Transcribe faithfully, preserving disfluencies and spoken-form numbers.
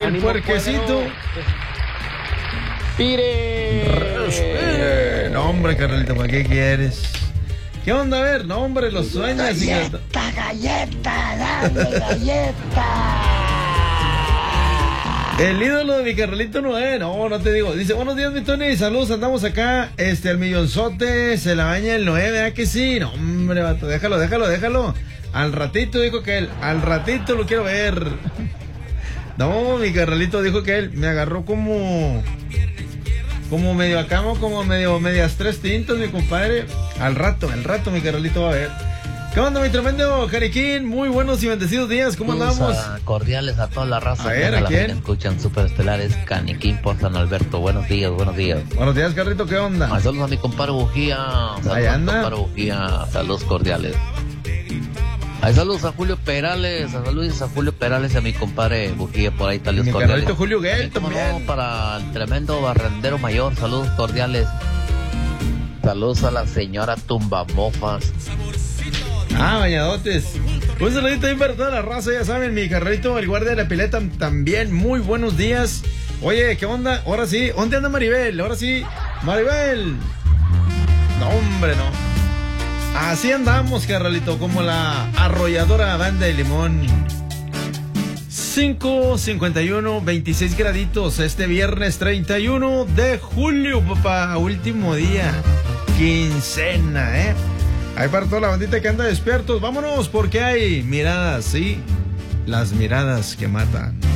el puerquecito. ¡Pire! Eh, no, hombre, Carnalito, ¿para qué quieres? ¿Qué onda? A ver, no, hombre, los sueños. Galleta, y... galleta, dame galleta. El ídolo de mi Carnalito Noé, no, no te digo. Dice, buenos días, mi Tony, saludos, andamos acá. Este, el millonzote, se la baña el Noé, ¿verdad que sí? No, hombre, vato, déjalo, déjalo, déjalo. Al ratito dijo que él, al ratito lo quiero ver. No, mi Carnalito dijo que él me agarró como... Como medio acá, como medio, medias tres tintas, mi compadre. Al rato, al rato, mi Carnalito va a ver. ¿Qué onda, mi tremendo Jariquín? Muy buenos y bendecidos días, ¿cómo andamos? A, cordiales a toda la raza. A ver, ¿a quién? Escuchan Superestelares, Caniquín por San Alberto. Buenos días, buenos días. Buenos días, Carlito, ¿qué onda? Ah, saludos a mi compadre Bujía. Saludos Ahí anda. a mi compadre Bujía, saludos cordiales. Ay, saludos a Julio Perales, a saludos a Julio Perales y a mi compadre Bujía, por ahí, saludos mi cordiales. Mi Julio Guel también. No, para el tremendo barrendero mayor, saludos cordiales. Saludos a la señora Tumbamofas. Ah, bañadotes. Un saludito ahí para toda la raza, ya saben, mi carrito, el guardia de la pileta también, muy buenos días. Oye, ¿qué onda? Ahora sí, ¿dónde anda Maribel? Ahora sí, Maribel. No, hombre, no. Así andamos, carnalito, como la arrolladora banda de limón. cinco cincuenta y uno, veintiséis graditos este viernes treinta y uno de julio, papá, último día, quincena, ¿eh? Ahí para toda la bandita que anda despiertos, vámonos porque hay miradas, sí, las miradas que matan.